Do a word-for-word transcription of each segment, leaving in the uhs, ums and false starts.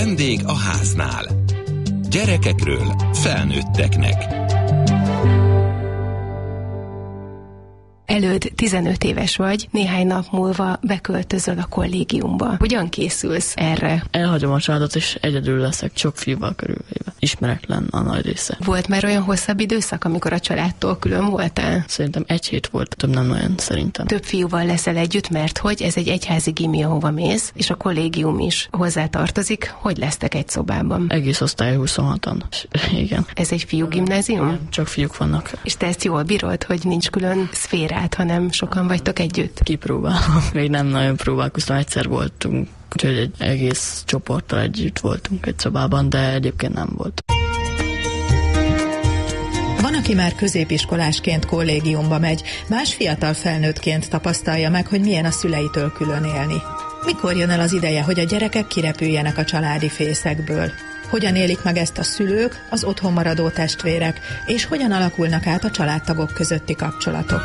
Vendég a háznál. Gyerekekről felnőtteknek. Előd tizenöt éves vagy, néhány nap múlva beköltözöl a kollégiumba. Hogyan készülsz erre? Elhagyom a családot, és egyedül leszek, sok fiúval körülvéve. Ismeretlen a nagy része. Volt már olyan hosszabb időszak, amikor a családtól külön voltál? Szerintem egy hét volt, több nem nagyon szerintem. Több fiúval leszel együtt, mert hogy ez egy egyházi gimi, ahova mész, és a kollégium is hozzá tartozik. Hogy lesztek egy szobában? Egész osztály huszonhatan. Igen. Ez egy fiú gimnázium? Csak fiúk vannak. És te ezt jól bírod, hogy nincs külön szférát, hanem sokan vagytok együtt? Kipróbálom. Még nem nagyon próbálkoztam, egyszer voltunk, úgyhogy egy egész csoporttal együtt voltunk egy szobában, de egyébként nem volt. Van, aki már középiskolásként kollégiumba megy, más fiatal felnőttként tapasztalja meg, hogy milyen a szüleitől külön élni. Mikor jön el az ideje, hogy a gyerekek kirepüljenek a családi fészekből? Hogyan élik meg ezt a szülők, az otthon maradó testvérek, és hogyan alakulnak át a családtagok közötti kapcsolatok?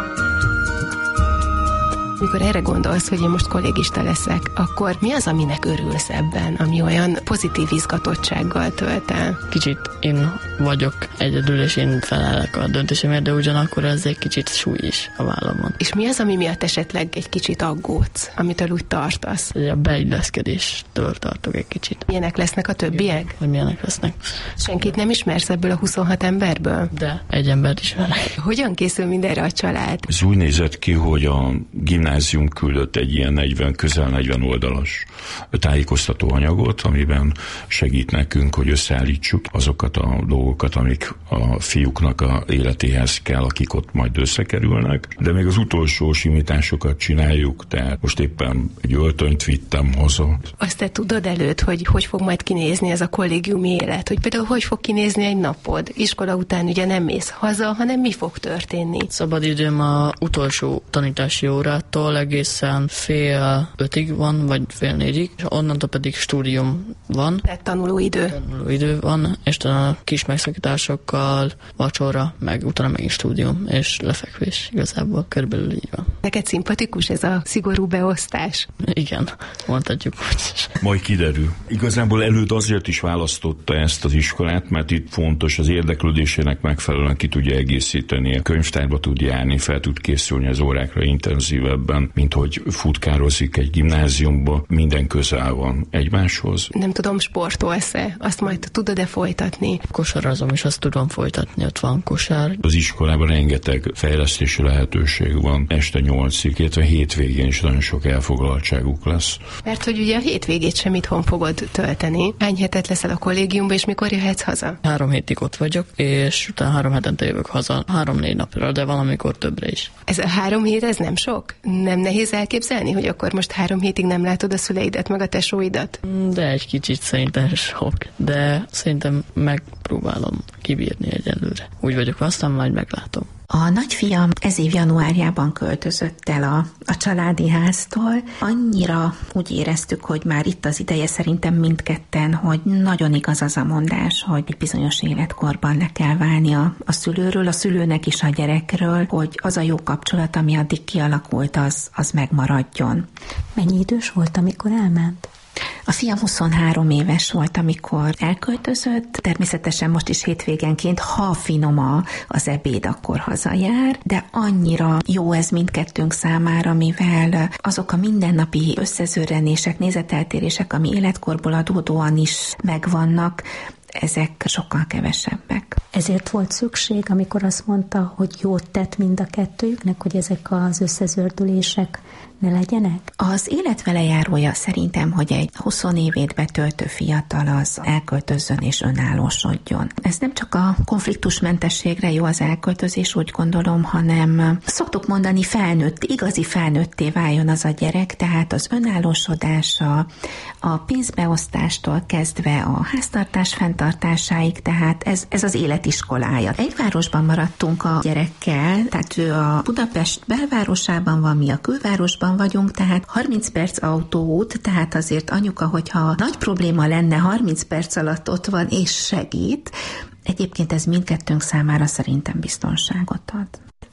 Mikor erre gondolsz, hogy én most kollégista leszek, akkor mi az, aminek örülsz ebben, ami olyan pozitív izgatottsággal tölt el? Kicsit én vagyok egyedül, és én felelek a döntésemért, de ugyanakkor ez egy kicsit súly is a vállamon. És mi az, ami miatt esetleg egy kicsit aggódsz, amitől úgy tartasz? A beilleszkedéstől tartok egy kicsit. Milyenek lesznek a többiek? Hogy milyenek lesznek. Senkit nem ismersz ebből a huszonhat emberből? De egy embert ismerek. Hogyan készül mindenre a család? Ez úgy nézett ki, hogy a gimnázium küldött egy ilyen negyven, közel negyven oldalas tájékoztató anyagot, amiben segít nekünk, hogy összeállítsuk azokat a dolgokat, amik a fiúknak a életéhez kell, akik ott majd összekerülnek. De még az utolsó simításokat csináljuk, tehát most éppen egy öltönyt vittem haza. Azt te tudod előtt, hogy hogy fog majd kinézni ez a kollégiumi élet? Hogy például hogy fog kinézni egy napod? Iskola után ugye nem mész haza, hanem mi fog történni? Szabadidőm a utolsó tanítási órától egészen fél ötig van, vagy fél négyig, és onnantól pedig stúdium van. Tehát tanulóidő. Tanulóidő van, és a kis megszakításokkal vacsora, meg utána megint stúdium, és lefekvés igazából körülbelül így van. Neked szimpatikus ez a szigorú beosztás? Igen, mondhatjuk úgy. Majd kiderül. Igazából előtt azért is választotta ezt az iskolát, mert itt fontos, az érdeklődésének megfelelően ki tudja egészíteni. A könyvtárba tud járni, fel tud készülni az órákra intenzívebben, mint hogy futkározik egy gimnáziumba, minden közel van egymáshoz. Nem tudom, sportolsz-e? Azt majd tudod-e folytatni? Kosarazom, és azt tudom folytatni, ott van kosár. Az iskolában rengeteg fejlesztési lehetőség van, este nyolcig, illetve hétvégén is nagyon sok elfoglaltságuk lesz. Mert hogy ugye a hétvégét sem itthon fogod tölteni. Hány hetet leszel a kollégiumban, és mikor jöhetsz haza? Három hétig ott vagyok, és utána három hetente jövök haza, három-négy napra, de valamikor többre is. Ez a három hét, ez nem sok? Nem nehéz elképzelni, hogy akkor most három hétig nem látod a szüleidet, meg a tesóidat? De egy kicsit szerintem sok, de szerintem megpróbálom kibírni egyelőre. Úgy vagyok, aztán majd meglátom. A nagyfiam ez év januárjában költözött el a, a családi háztól. Annyira úgy éreztük, hogy már itt az ideje szerintem mindketten, hogy nagyon igaz az a mondás, hogy egy bizonyos életkorban le kell válni a, a szülőről, a szülőnek is a gyerekről, hogy az a jó kapcsolat, ami addig kialakult, az, az megmaradjon. Mennyi idős volt, amikor elment? A fiam huszonhárom éves volt, amikor elköltözött. Természetesen most is hétvégenként, ha finom az ebéd, akkor hazajár, de annyira jó ez mindkettőnk számára, mivel azok a mindennapi összezörrenések, nézeteltérések, ami életkorból adódóan is megvannak, ezek sokkal kevesebbek. Ezért volt szükség, amikor azt mondta, hogy jót tett mind a kettőjüknek, hogy ezek az összezördülések ne legyenek? Az élet velejárója szerintem, hogy egy húsz évét betöltő fiatal az elköltözzön és önállósodjon. Ez nem csak a konfliktusmentességre jó az elköltözés, úgy gondolom, hanem szoktuk mondani felnőtt, igazi felnőtté váljon az a gyerek, tehát az önállósodása, a pénzbeosztástól kezdve a háztartás fenntartásáig, tehát ez, ez az életiskolája. Egy városban maradtunk a gyerekkel, tehát ő a Budapest belvárosában van, mi a külvárosban vagyunk, tehát harminc perc autóút, tehát azért anyuka, hogyha nagy probléma lenne, harminc perc alatt ott van és segít. Egyébként ez mindkettőnk számára szerintem biztonságot ad.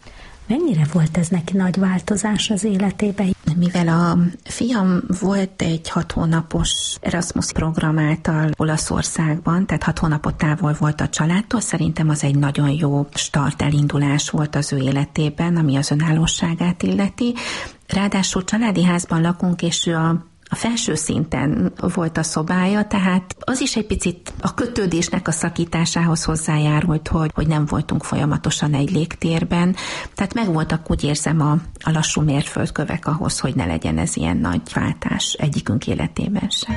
Mennyire volt ez neki nagy változás az életében? Mivel a fiam volt egy hat hónapos Erasmus program által Olaszországban, tehát hat hónapot távol volt a családtól, szerintem az egy nagyon jó start, elindulás volt az ő életében, ami az önállóságát illeti. Ráadásul családi házban lakunk, és ő a A felső szinten volt a szobája, tehát az is egy picit a kötődésnek a szakításához hozzájárult, hogy, hogy nem voltunk folyamatosan egy légtérben. Tehát megvoltak, úgy érzem, a, a lassú mérföldkövek ahhoz, hogy ne legyen ez ilyen nagy váltás egyikünk életében sem.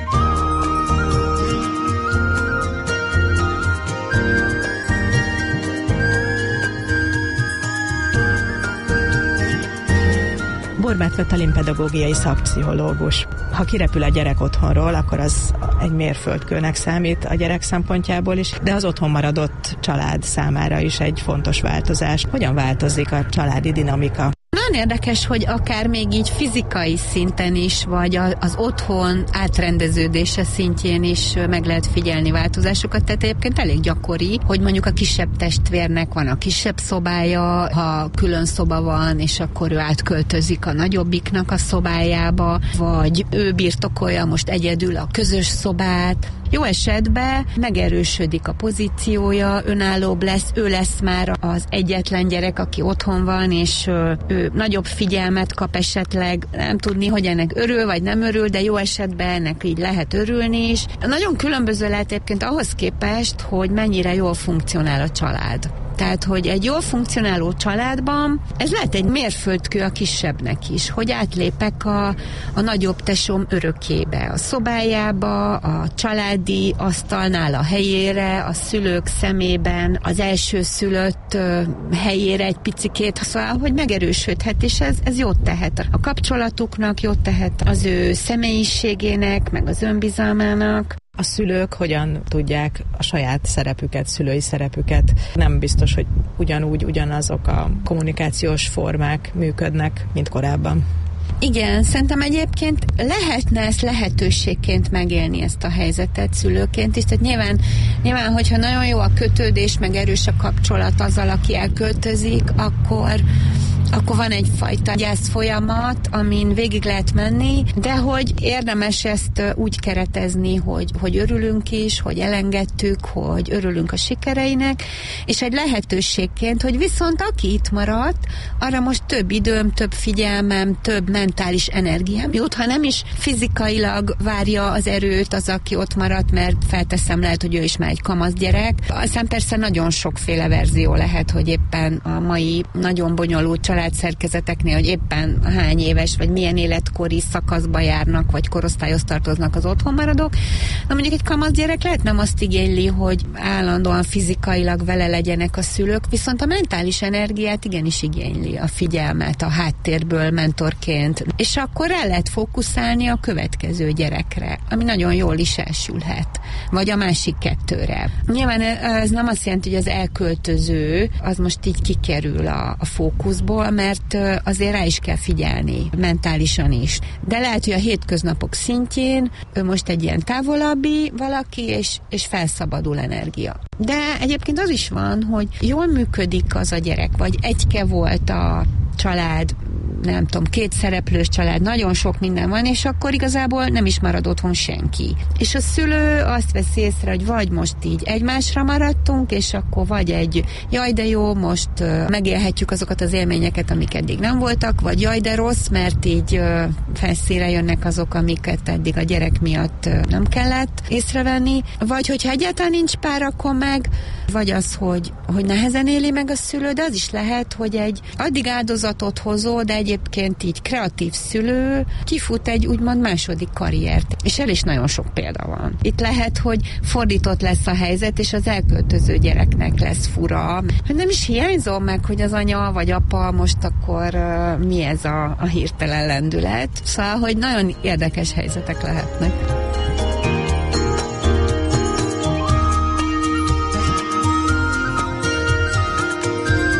Borbáth Katalin pedagógiai szakpszichológus. Ha kirepül a gyerek otthonról, akkor az egy mérföldkőnek számít a gyerek szempontjából is, de az otthon maradott család számára is egy fontos változás. Hogyan változik a családi dinamika? Nagyon érdekes, hogy akár még így fizikai szinten is, vagy az otthon átrendeződése szintjén is meg lehet figyelni változásokat. Tehát egyébként elég gyakori, hogy mondjuk a kisebb testvérnek van a kisebb szobája, ha külön szoba van, és akkor ő átköltözik a nagyobbiknak a szobájába, vagy ő birtokolja most egyedül a közös szobát. Jó esetben megerősödik a pozíciója, önállóbb lesz, ő lesz már az egyetlen gyerek, aki otthon van, és ő nagyobb figyelmet kap esetleg, nem tudni, hogy ennek örül, vagy nem örül, de jó esetben ennek így lehet örülni is. Nagyon különböző lehet egyébként ahhoz képest, hogy mennyire jól funkcionál a család. Tehát, hogy egy jól funkcionáló családban ez lehet egy mérföldkő a kisebbnek is, hogy átlépek a, a nagyobb tesóm örökébe, a szobájába, a családi asztalnál a helyére, a szülők szemében, az elsőszülött helyére egy picikét, szóval, hogy megerősödhet, és ez, ez jót tehet a kapcsolatuknak, jót tehet az ő személyiségének, meg az önbizalmának. A szülők hogyan tudják a saját szerepüket, szülői szerepüket? Nem biztos, hogy ugyanúgy, ugyanazok a kommunikációs formák működnek, mint korábban. Igen, szerintem egyébként lehetne ezt lehetőségként megélni, ezt a helyzetet szülőként is. Tehát nyilván, nyilván, hogyha nagyon jó a kötődés, meg erős a kapcsolat azzal, aki elköltözik, akkor akkor van egyfajta gyász folyamat, amin végig lehet menni, de hogy érdemes ezt úgy keretezni, hogy, hogy örülünk is, hogy elengedtük, hogy örülünk a sikereinek, és egy lehetőségként, hogy viszont aki itt maradt, arra most több időm, több figyelmem, több mentális energiám jut, ha nem is fizikailag várja az erőt az, aki ott maradt, mert felteszem, lehet, hogy ő is már egy kamasz gyerek. Aztán persze nagyon sokféle verzió lehet, hogy éppen a mai nagyon bonyolult családszerkezeteknél, hogy éppen hány éves, vagy milyen életkori szakaszba járnak, vagy korosztályhoz tartoznak az otthonmaradók. Na mondjuk egy kamasz gyerek lehet nem azt igényli, hogy állandóan fizikailag vele legyenek a szülők, viszont a mentális energiát igenis igényli, a figyelmet a háttérből mentorként. És akkor el lehet fókuszálni a következő gyerekre, ami nagyon jól is elsülhet. Vagy a másik kettőre. Nyilván ez nem azt jelenti, hogy az elköltöző az most így kikerül a, a fókuszból, mert azért rá is kell figyelni, mentálisan is. De lehet, hogy a hétköznapok szintjén ő most egy ilyen távolabbi valaki, és, és felszabadul energia. De egyébként az is van, hogy jól működik az a gyerek, vagy egyke volt a család, nem tudom, két szereplős család, nagyon sok minden van, és akkor igazából nem is marad otthon senki. És a szülő azt veszi észre, hogy vagy most így egymásra maradtunk, és akkor vagy egy jaj de jó, most uh, megélhetjük azokat az élményeket, amik eddig nem voltak, vagy jaj de rossz, mert így uh, felszínre jönnek azok, amiket eddig a gyerek miatt uh, nem kellett észrevenni, vagy hogyha egyáltalán nincs pár, akkor meg, vagy az, hogy, hogy nehezen éli meg a szülő, de az is lehet, hogy egy addig áldozatot hozó, de egyébként így kreatív szülő kifut egy úgymond második karriert. És el is nagyon sok példa van. Itt lehet, hogy fordított lesz a helyzet, és az elköltöző gyereknek lesz fura. Hogy nem is hiányzom meg, hogy az anya vagy apa most akkor uh, mi ez a, a hirtelen lendület. Szóval, hogy nagyon érdekes helyzetek lehetnek.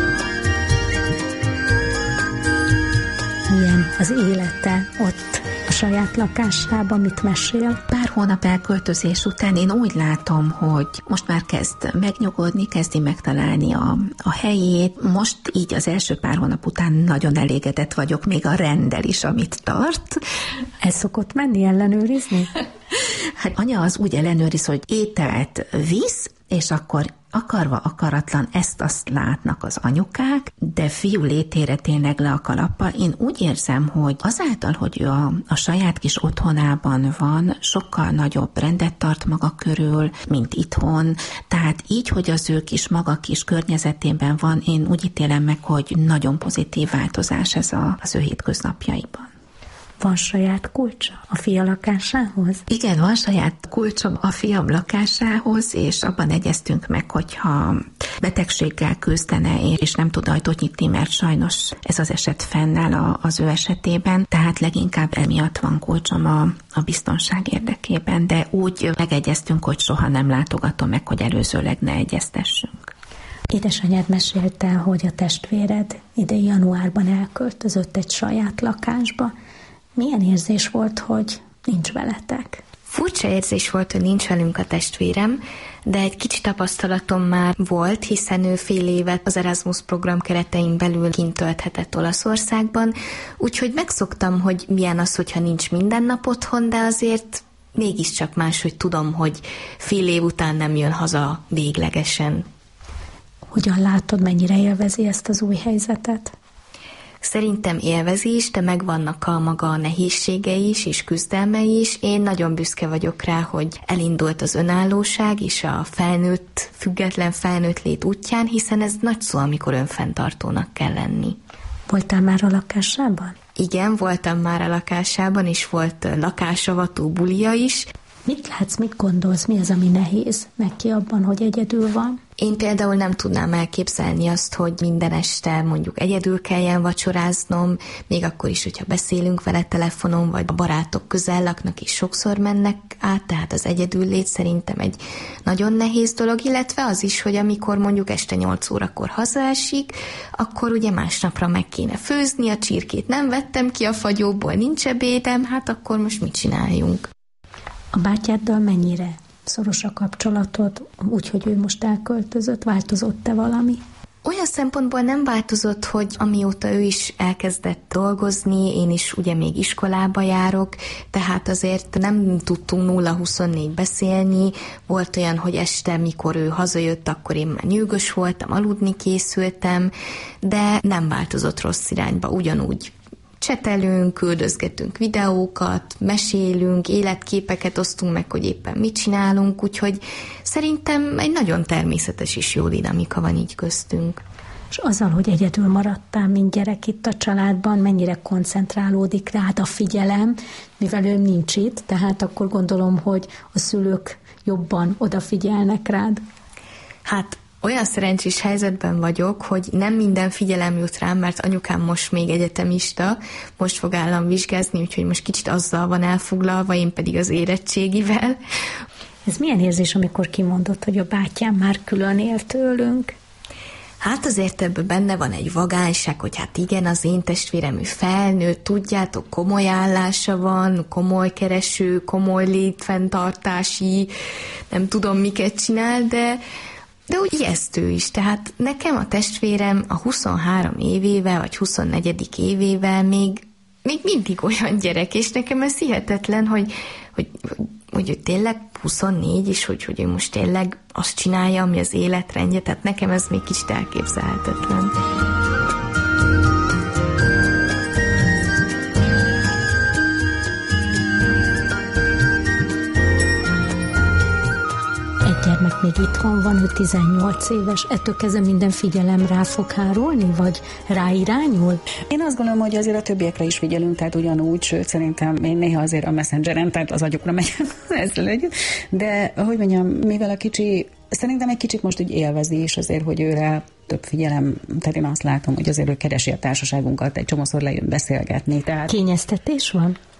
Milyen az élete ott a saját lakásába, mit mesél? Pár hónap elköltözés után én úgy látom, hogy most már kezd megnyugodni, kezdi megtalálni a, a helyét. Most így az első pár hónap után nagyon elégedett vagyok, még a renddel is, amit tart. Ez szokott menni ellenőrizni? Hát anya az úgy ellenőriz, hogy ételt visz, és akkor akarva, akaratlan ezt-azt látnak az anyukák, de fiú létére tényleg le a kalappal. Én úgy érzem, hogy azáltal, hogy ő a, a saját kis otthonában van, sokkal nagyobb rendet tart maga körül, mint itthon. Tehát így, hogy az ő kis maga kis környezetében van, én úgy ítélem meg, hogy nagyon pozitív változás ez a, az ő hétköznapjaiban. Van saját kulcsa a fia lakásához? Igen, van saját kulcsom a fiam lakásához, és abban egyeztünk meg, hogyha betegséggel küzdene, és nem tud ajtót nyitni, mert sajnos ez az eset fennáll az ő esetében, tehát leginkább emiatt van kulcsom a, a biztonság érdekében, de úgy megegyeztünk, hogy soha nem látogatom meg, hogy előzőleg ne egyeztessünk. Édesanyád mesélte, hogy a testvéred idei januárban elköltözött egy saját lakásba. Milyen érzés volt, hogy nincs veletek? Furcsa érzés volt, hogy nincs velünk a testvérem, de egy kicsi tapasztalatom már volt, hiszen ő fél évet az Erasmus program keretein belül kint tölthetett Olaszországban, úgyhogy megszoktam, hogy milyen az, hogyha nincs minden nap otthon, de azért mégiscsak más, hogy tudom, hogy fél év után nem jön haza véglegesen. Hogyan látod, mennyire élvezi ezt az új helyzetet? Szerintem élvezi is, de megvannak a maga nehézségei is, és küzdelmei is. Én nagyon büszke vagyok rá, hogy elindult az önállóság és a felnőtt, független felnőtt lét útján, hiszen ez nagy szó, amikor önfenntartónak kell lenni. Voltál már a lakásában? Igen, voltam már a lakásában, és volt lakásavató bulia is. Mit látsz, mit gondolsz, mi az, ami nehéz neki abban, hogy egyedül van? Én például nem tudnám elképzelni azt, hogy minden este mondjuk egyedül kelljen vacsoráznom, még akkor is, hogyha beszélünk vele telefonon, vagy a barátok közel laknak, és sokszor mennek át, tehát az egyedül lét szerintem egy nagyon nehéz dolog, illetve az is, hogy amikor mondjuk este nyolc órakor hazaesik, akkor ugye másnapra meg kéne főzni, a csirkét nem vettem ki a fagyóból, nincs ebédem, hát akkor most mit csináljunk? A bátyáddal mennyire szoros a kapcsolatod, úgyhogy ő most elköltözött, változott-e valami? Olyan szempontból nem változott, hogy amióta ő is elkezdett dolgozni, én is ugye még iskolába járok, tehát azért nem tudtunk nulla huszonnégy beszélni. Volt olyan, hogy este, mikor ő hazajött, akkor én már nyűgös voltam, aludni készültem, de nem változott rossz irányba, ugyanúgy csetelünk, küldözgetünk videókat, mesélünk, életképeket osztunk meg, hogy éppen mit csinálunk, úgyhogy szerintem egy nagyon természetes és jó dinamika van így köztünk. És azzal, hogy egyedül maradtál, mint gyerek itt a családban, mennyire koncentrálódik rád a figyelem, mivel ő nincs itt, tehát akkor gondolom, hogy a szülők jobban odafigyelnek rád. Hát olyan szerencsés helyzetben vagyok, hogy nem minden figyelem jut rám, mert anyukám most még egyetemista, most fog állam vizsgázni, úgyhogy most kicsit azzal van elfoglalva, én pedig az érettségivel. Ez milyen érzés, amikor kimondott, hogy a bátyám már külön él tőlünk? Hát azért ebben benne van egy vagányság, hogy hát igen, az én testvérem ő felnőtt, tudjátok, komoly állása van, komoly kereső, komoly létfenntartási, nem tudom miket csinál, de De úgy ijesztő is, tehát nekem a testvérem a huszonhárom évével, vagy huszonnegyedik évével még, még mindig olyan gyerek, és nekem ez hihetetlen, hogy, hogy, hogy, hogy tényleg huszonnégy, és hogy, hogy ő most tényleg azt csinálja, ami az életrendje, tehát nekem ez még kicsit elképzelhetetlen. Gyermek még itthon van, ő tizennyolc éves, ettől kezdve minden figyelem rá fog hárulni, vagy ráirányul? Én azt gondolom, hogy azért a többiekre is figyelünk, tehát ugyanúgy, sőt szerintem én néha azért a Messengeren, tehát az agyukra megy, ezzel együtt, de hogy mondjam, mivel a kicsi, szerintem egy kicsit most úgy élvezi is azért, hogy őre több figyelem, tehát én azt látom, hogy azért ő keresi a társaságunkat, egy csomószor lejön beszélgetni. Tehát... Kényeztetés van?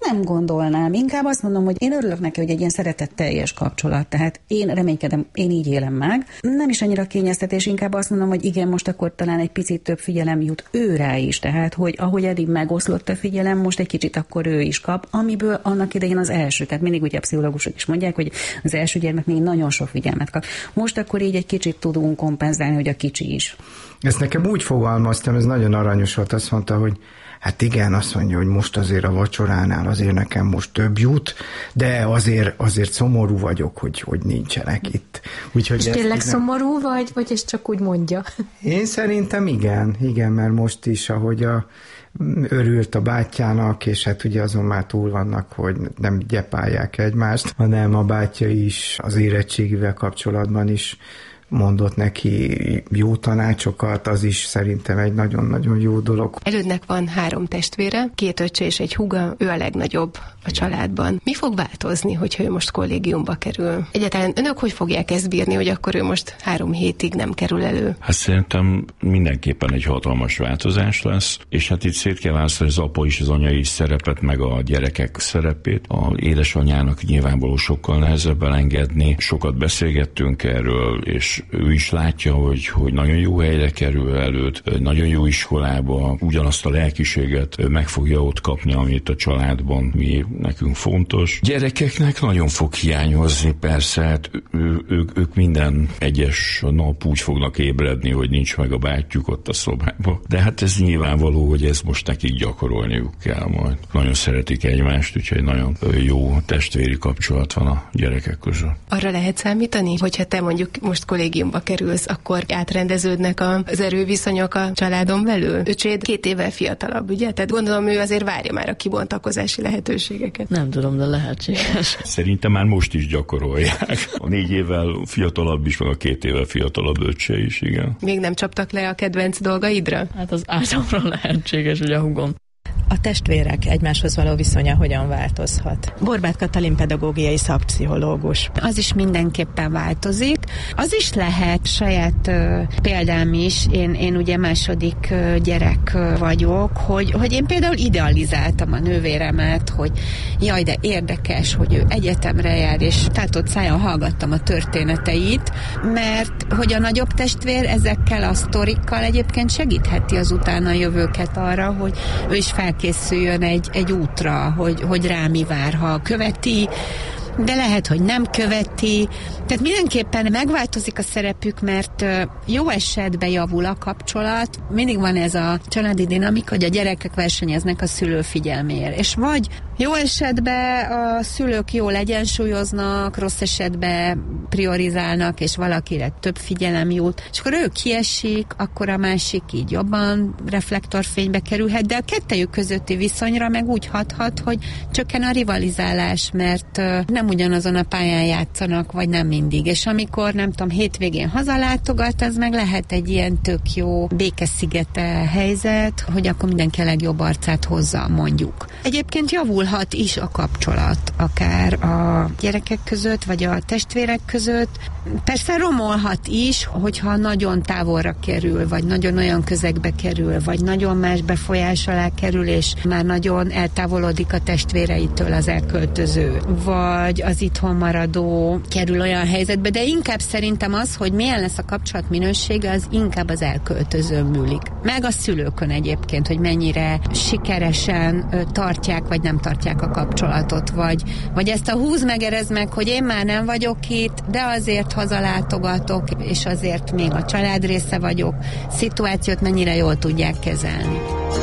nem gondolnám. Inkább azt mondom, hogy én örülök neki, hogy egy ilyen szeretetteljes kapcsolat. Tehát én reménykedem, én így élem meg. Nem is annyira kényeztetés, inkább azt mondom, hogy igen, most akkor talán egy picit több figyelem jut ő rá is. Tehát, hogy ahogy eddig megoszlott a figyelem, most egy kicsit akkor ő is kap, amiből annak idején az első. Tehát mindig ugye a pszichológusok is mondják, hogy az első gyermek még nagyon sok figyelmet kap. Most akkor így egy kicsit tudunk kompenzálni, hogy a kicsi is. Ezt nekem úgy fogalmaztam, ez nagyon aranyos volt, azt mondta, hogy hát igen, azt mondja, hogy most azért a vacsoránál azért nekem most több jut, de azért, azért szomorú vagyok, hogy, hogy nincsenek itt. Úgyhogy és tényleg nem... szomorú vagy, vagy ezt csak úgy mondja? Én szerintem igen, igen, mert most is, ahogy a örült a bátyjának, és hát ugye azon már túl vannak, hogy nem gyepálják egymást, hanem a bátyja is az érettségivel kapcsolatban is mondott neki jó tanácsokat, az is szerintem egy nagyon-nagyon jó dolog. Elődnek van három testvére, két öccse és egy húga, ő a legnagyobb a családban. Mi fog változni, hogyha ő most kollégiumba kerül? Egyáltalán önök hogy fogják ezt bírni, hogy akkor ő most három hétig nem kerül elő? Hát szerintem mindenképpen egy hatalmas változás lesz, és hát itt szét kell választani az apa és az anya is szerepet, meg a gyerekek szerepét. A édesanyjának nyilvánvaló sokkal nehezebb elengedni. Sokat beszélgettünk erről, és ő is látja, hogy, hogy nagyon jó helyre kerül előtt, nagyon jó iskolába, ugyanazt a lelkiséget meg fogja ott kapni, amit a családban mi nekünk fontos. Gyerekeknek nagyon fog hiányozni, persze, hát ő, ők, ők minden egyes nap úgy fognak ébredni, hogy nincs meg a bátyjuk ott a szobában. De hát ez nyilvánvaló, hogy ez most nekik gyakorolniuk kell majd. Nagyon szeretik egymást, úgyhogy nagyon jó testvéri kapcsolat van a gyerekek között. Arra lehet számítani, hogyha te mondjuk most kollégiumba kerülsz, akkor átrendeződnek az erőviszonyok a családon belül? Öcséd két évvel fiatalabb, ugye? Tehát gondolom, ő azért várja már a kibontakozási lehetőségeket. Nem tudom, de lehetséges. Szerintem már most is gyakorolják. A négy évvel fiatalabb is, meg a két évvel fiatalabb öccse is, igen. Még nem csaptak le a kedvenc dolgaidra? Hát az átomra lehetséges, hogy a hugom. A testvérek egymáshoz való viszonya hogyan változhat? Borbáth Katalin pedagógiai szakpszichológus. Az is mindenképpen változik. Az is lehet saját uh, példám is. Én, én ugye második uh, gyerek uh, vagyok, hogy, hogy én például idealizáltam a nővéremet, hogy jaj, de érdekes, hogy ő egyetemre jár, és tátott szájon hallgattam a történeteit, mert hogy a nagyobb testvér ezekkel a sztorikkal egyébként segítheti az utána jövőket arra, hogy ő is felkészüljön egy, egy útra, hogy, hogy rá mi vár, ha követi, de lehet, hogy nem követi. Tehát mindenképpen megváltozik a szerepük, mert jó esetben javul a kapcsolat. Mindig van ez a családi dinamika, hogy a gyerekek versenyeznek a szülő figyelméért. És vagy jó esetben a szülők jól egyensúlyoznak, rossz esetben priorizálnak, és valakire több figyelem jut, és akkor ő kiesik, akkor a másik így jobban reflektorfénybe kerülhet, de a kettejük közötti viszonyra meg úgy hathat, hogy csökken a rivalizálás, mert nem ugyanazon a pályán játszanak, vagy nem mindig. És amikor, nem tudom, hétvégén hazalátogat, az meg lehet egy ilyen tök jó békeszigete helyzet, hogy akkor mindenki a legjobb arcát hozza, mondjuk. Egyébként javulhat is a kapcsolat, akár a gyerekek között, vagy a testvérek között. Persze romolhat is, hogyha nagyon távolra kerül, vagy nagyon olyan közegbe kerül, vagy nagyon más befolyás alá kerül, és már nagyon eltávolodik a testvéreitől az elköltöző, vagy az itthon maradó kerül olyan helyzetbe, de inkább szerintem az, hogy milyen lesz a kapcsolat minősége, az inkább az elköltöző múlik. Meg a szülőkön egyébként, hogy mennyire sikeresen tartják, vagy nem tartják a kapcsolatot, vagy, vagy ezt a húz meg, erez meg, hogy én már nem vagyok itt, de azért hazalátogatok, és azért még a család része vagyok, szituációt mennyire jól tudják kezelni.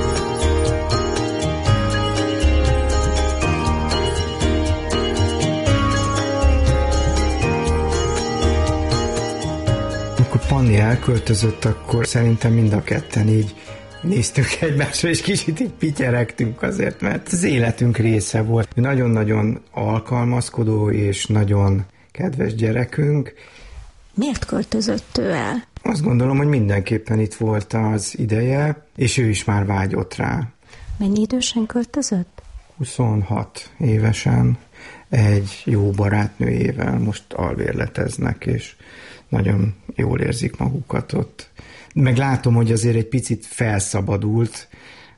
Amikor Panni elköltözött, akkor szerintem mind a ketten így néztük egymásra, és kicsit így pityeregtünk azért, mert az életünk része volt. Nagyon-nagyon alkalmazkodó és nagyon kedves gyerekünk. Miért költözött ő el? Azt gondolom, hogy mindenképpen itt volt az ideje, és ő is már vágyott rá. Mennyi idősen költözött? huszonhat évesen, egy jó barátnőjével most alvérleteznek, és nagyon jól érzik magukat ott. Meg látom, hogy azért egy picit felszabadult,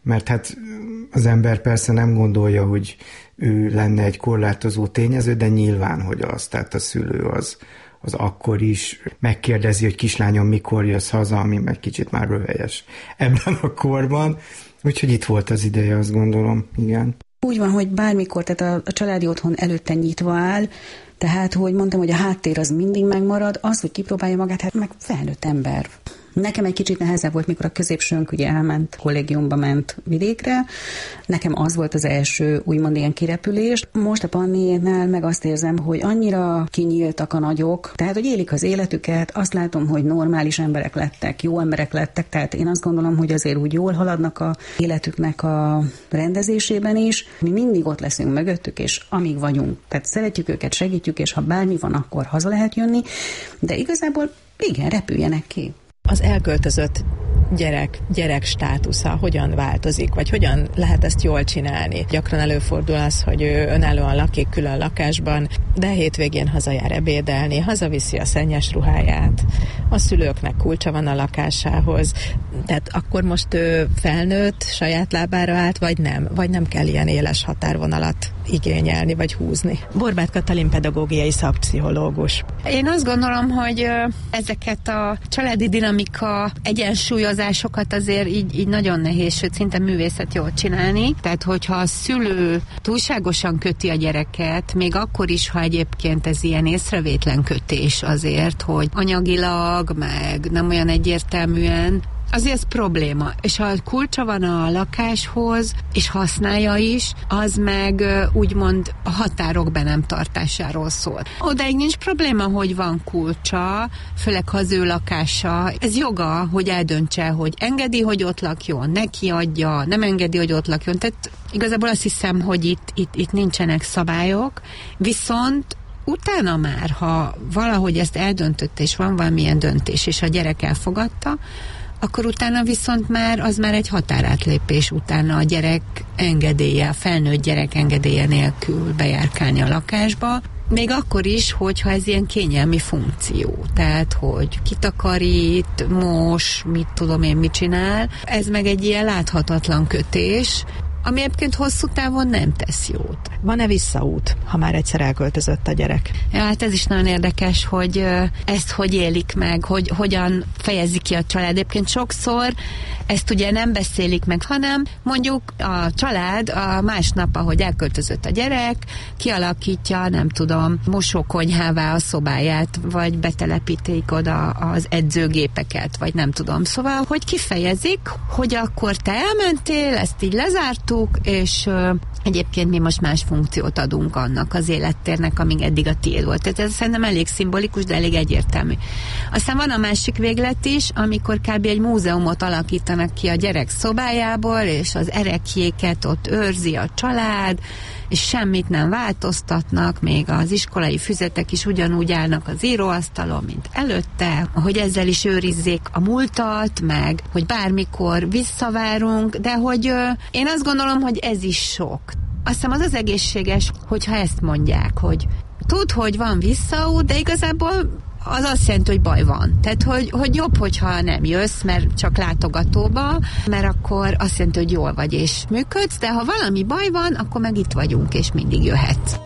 mert hát az ember persze nem gondolja, hogy ő lenne egy korlátozó tényező, de nyilván, hogy az, tehát a szülő az, az akkor is megkérdezi, hogy kislányom, mikor jössz haza, ami meg kicsit már röhelyes ebben a korban. Úgyhogy itt volt az ideje, azt gondolom, igen. Úgy van, hogy bármikor, tehát a, a családi otthon előtte nyitva áll, tehát, hogy mondtam, hogy a háttér az mindig megmarad, az, hogy kipróbálja magát, hát meg felnőtt ember. Nekem egy kicsit nehezebb volt, mikor a középsőnk ugye elment, kollégiumba ment vidékre. Nekem az volt az első úgymond ilyen kirepülés. Most a Panniénál meg azt érzem, hogy annyira kinyíltak a nagyok, tehát, hogy élik az életüket, azt látom, hogy normális emberek lettek, jó emberek lettek, tehát én azt gondolom, hogy azért úgy jól haladnak a életüknek a rendezésében is. Mi mindig ott leszünk mögöttük, és amíg vagyunk. Tehát szeretjük őket, segítjük, és ha bármi van, akkor haza lehet jönni, de igazából igen, repüljenek ki. Az elköltözött gyerek, gyerek státusza hogyan változik, vagy hogyan lehet ezt jól csinálni? Gyakran előfordul az, hogy ő önállóan lakik külön lakásban, de hétvégén hazajár ebédelni, hazaviszi a szennyes ruháját, a szülőknek kulcsa van a lakásához, tehát akkor most ő felnőtt, saját lábára állt, vagy nem? Vagy nem kell ilyen éles határvonalat igényelni, vagy húzni? Borbáth Katalin pedagógiai szakpszichológus. Én azt gondolom, hogy ezeket a családi dinamika egyensúlyozásokat azért így, így nagyon nehéz, sőt szinte művészet jól csinálni. Tehát, hogyha a szülő túlságosan köti a gyereket, még akkor is, ha egyébként ez ilyen észrevétlen kötés azért, hogy anyagilag, meg nem olyan egyértelműen, azért ez probléma. És ha kulcsa van a lakáshoz, és használja is, az meg úgymond a határok be nem tartásáról szól. Odaig nincs probléma, hogy van kulcsa, főleg ha az ő lakása. Ez joga, hogy eldöntse, hogy engedi, hogy ott lakjon, neki adja, nem engedi, hogy ott lakjon. Tehát igazából azt hiszem, hogy itt, itt, itt nincsenek szabályok, viszont utána már, ha valahogy ezt eldöntötte, és van valamilyen döntés, és a gyerek elfogadta, akkor utána viszont már az már egy határátlépés, utána a gyerek engedélye, a felnőtt gyerek engedélye nélkül bejárkálni a lakásba, még akkor is, hogyha ez ilyen kényelmi funkció, tehát, hogy kitakarít, mos, mit tudom én, mit csinál, ez meg egy ilyen láthatatlan kötés, ami egyébként hosszú távon nem tesz jót. Van-e visszaút, ha már egyszer elköltözött a gyerek? Ja, hát ez is nagyon érdekes, hogy ezt hogy élik meg, hogy hogyan fejezik ki a család. Egyébként sokszor ezt ugye nem beszélik meg, hanem mondjuk a család a másnap, ahogy elköltözött a gyerek, kialakítja, nem tudom, mosókonyhává a szobáját, vagy betelepítik oda az edzőgépeket, vagy nem tudom. Szóval, hogy kifejezik, hogy akkor te elmentél, ezt így lezártuk, és uh, egyébként mi most más funkciót adunk annak az élettérnek, amíg eddig a tiéd volt. Tehát ez szerintem elég szimbolikus, de elég egyértelmű. Aztán van a másik véglet is, amikor kb. Egy múzeumot alakítanak ki a gyerek szobájából, és az erekjéket ott őrzi a család, és semmit nem változtatnak, még az iskolai füzetek is ugyanúgy állnak az íróasztalon, mint előtte, hogy ezzel is őrizzék a múltat, meg hogy bármikor visszavárunk, de hogy ö, én azt gondolom, hogy ez is sok. Azt hiszem az az egészséges, hogyha ezt mondják, hogy tud, hogy van visszaút, de igazából az azt jelenti, hogy baj van. Tehát, hogy, hogy jobb, hogyha nem jössz, mert csak látogatóba, mert akkor azt jelenti, hogy jól vagy és működsz, de ha valami baj van, akkor meg itt vagyunk, és mindig jöhetsz.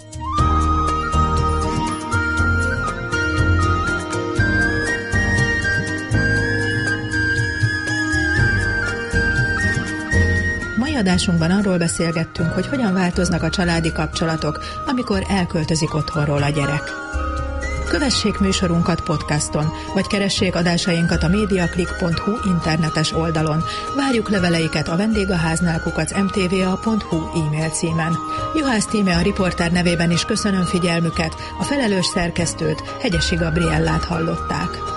Mai adásunkban arról beszélgettünk, hogy hogyan változnak a családi kapcsolatok, amikor elköltözik otthonról a gyerek. Kövessék műsorunkat podcaston, vagy keressék adásainkat a mediaclick pont hu internetes oldalon. Várjuk leveleiket a vendégháznál kukac em té vé á pont hu e-mail címen. Juhász Tíme a riporter nevében is köszönöm figyelmüket, a felelős szerkesztőt, Hegyesi Gabriellát hallották.